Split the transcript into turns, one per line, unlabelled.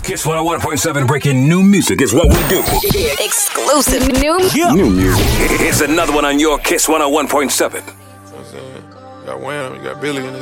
Kiss 101.7 breaking new music is what we do.
Exclusive new
music. Here's another one on your Kiss 101.7.
You got Wham, you got Billy in this